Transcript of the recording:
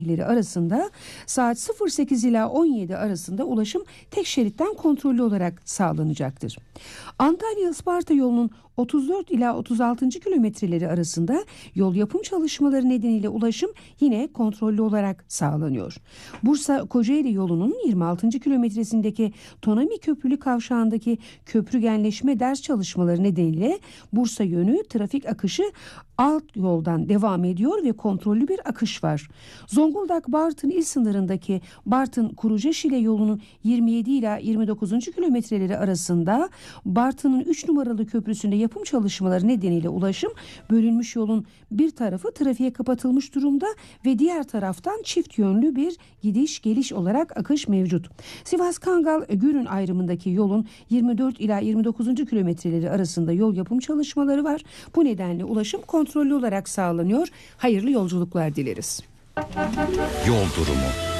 arasında saat 08 ila 17 arasında ulaşım tek şeritten kontrollü olarak sağlanacaktır. Antalya-Isparta yolunun 34 ila 36. kilometreleri arasında yol yapım çalışmaları nedeniyle ulaşım yine kontrollü olarak sağlanıyor. Bursa-Kocaeli yolunun 26. kilometresindeki Tonami Köprülü Kavşağı'ndaki köprügenleşme ders çalışmaları nedeniyle Bursa yönü trafik akışı alt yoldan devam ediyor ve kontrollü bir akış var. Zonguldak-Bartın il sınırındaki Bartın-Kurucaşile yolunun 27 ila 29. kilometreleri arasında Bartın'ın 3 numaralı köprüsünde yapım çalışmaları nedeniyle ulaşım bölünmüş, yolun bir tarafı trafiğe kapatılmış durumda ve diğer taraftan çift yönlü bir gidiş geliş olarak akış mevcut. Sivas-Kangal-Gürün ayrımındaki yolun 24 ila 29. kilometreleri arasında yol yapım çalışmaları var. Bu nedenle ulaşım kontrollü olarak sağlanıyor. Hayırlı yolculuklar dileriz. Yol durumu.